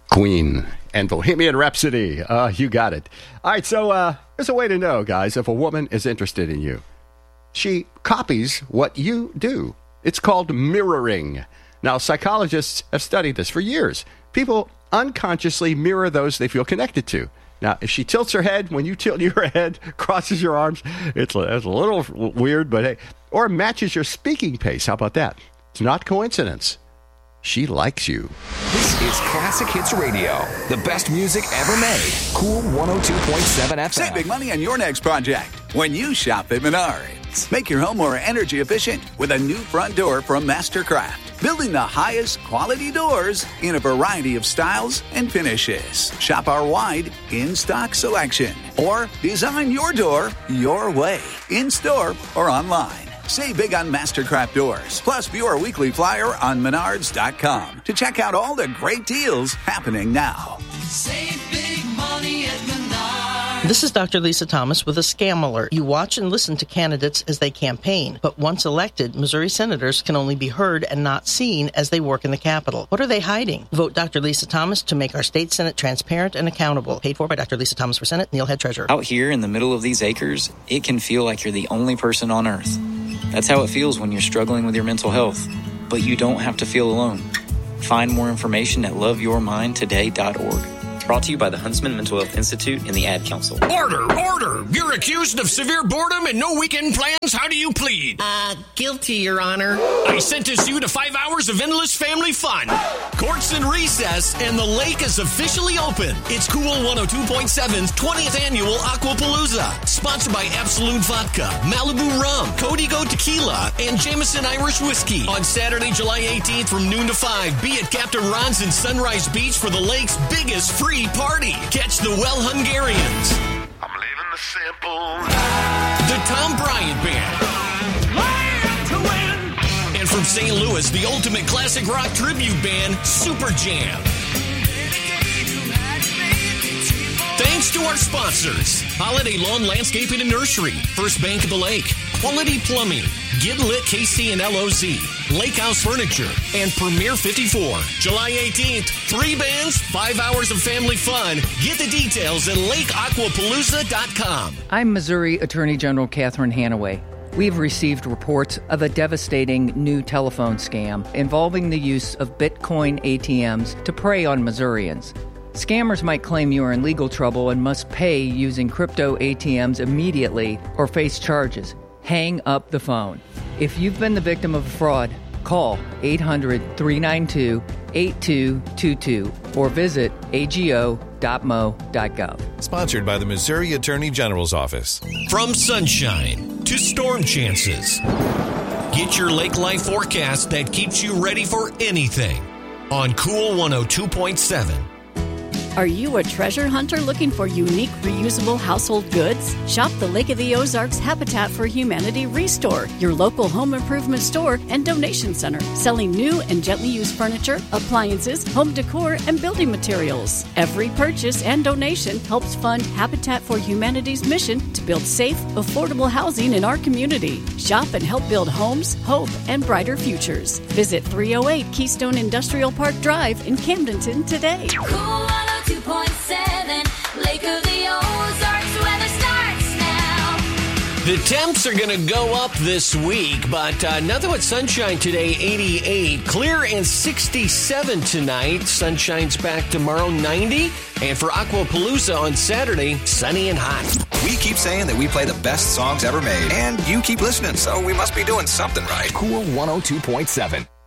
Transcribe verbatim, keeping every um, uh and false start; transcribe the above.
Queen and Bohemian Rhapsody. Uh, you got it. All right, so uh, there's a way to know, guys, if a woman is interested in you. She copies what you do. It's called mirroring. Now, psychologists have studied this for years. People unconsciously mirror those they feel connected to. Now, if she tilts her head when you tilt your head, crosses your arms, it's a, it's a little weird, but hey, or matches your speaking pace. How about that? It's not coincidence. She likes you. This is Classic Hits Radio. The best music ever made. Cool one oh two point seven F M. Save big money on your next project when you shop at Menards. Make your home more energy efficient with a new front door from Mastercraft. Building the highest quality doors in a variety of styles and finishes. Shop our wide in-stock selection. Or design your door your way. In-store or online. Save big on Mastercraft doors. Plus, view our weekly flyer on menards dot com to check out all the great deals happening now. Save big money at Menards. This is Doctor Lisa Thomas with a scam alert. You watch and listen to candidates as they campaign, but once elected, Missouri senators can only be heard and not seen as they work in the Capitol. What are they hiding? Vote Doctor Lisa Thomas to make our state Senate transparent and accountable. Paid for by Doctor Lisa Thomas for Senate, Neil Head Treasurer. Out here in the middle of these acres, it can feel like you're the only person on earth. That's how it feels when you're struggling with your mental health. But you don't have to feel alone. Find more information at love your mind today dot org. Brought to you by the Huntsman Mental Health Institute and the Ad Council. Order! Order! You're accused of severe boredom and no weekend plans. How do you plead? Uh, guilty, Your Honor. I sentence you to five hours of endless family fun. Court's in recess and the lake is officially open. It's Cool one oh two point seven's twentieth Annual Aquapalooza. Sponsored by Absolute Vodka, Malibu Rum, Código Tequila, and Jameson Irish Whiskey. On Saturday, July eighteenth from noon to five, be at Captain Ron's in Sunrise Beach for the lake's biggest free party. Catch the Well Hungarians. I'm leaving the simple. The Tom Bryant Band. To win. And from Saint Louis, the ultimate classic rock tribute band, Super Jam. Thanks to our sponsors, Holiday Lawn Landscaping and Nursery, First Bank of the Lake, Quality Plumbing, Get Lit K C and L O Z, Lake House Furniture, and Premier fifty-four. July eighteenth, three bands, five hours of family fun. Get the details at lake aquapalooza dot com. I'm Missouri Attorney General Catherine Hanaway. We've received reports of a devastating new telephone scam involving the use of Bitcoin A T Ms to prey on Missourians. Scammers might claim you are in legal trouble and must pay using crypto A T Ms immediately or face charges. Hang up the phone. If you've been the victim of a fraud, call eight hundred, three nine two, eight two two two or visit A G O dot M O dot gov. Sponsored by the Missouri Attorney General's Office. From sunshine to storm chances, get your lake life forecast that keeps you ready for anything on Cool one oh two point seven. Are you a treasure hunter looking for unique, reusable household goods? Shop the Lake of the Ozarks Habitat for Humanity Restore, your local home improvement store and donation center, selling new and gently used furniture, appliances, home decor, and building materials. Every purchase and donation helps fund Habitat for Humanity's mission to build safe, affordable housing in our community. Shop and help build homes, hope, and brighter futures. Visit three oh eight Keystone Industrial Park Drive in Camdenton today. Cool two point seven, Lake of the Ozarks, weather starts now. The temps are going to go up this week, but uh, nothing but sunshine today, eighty-eight. Clear and sixty-seven tonight. Sunshine's back tomorrow, ninety. And for Aquapalooza on Saturday, sunny and hot. We keep saying that we play the best songs ever made, and you keep listening, so we must be doing something right. Cool one oh two point seven.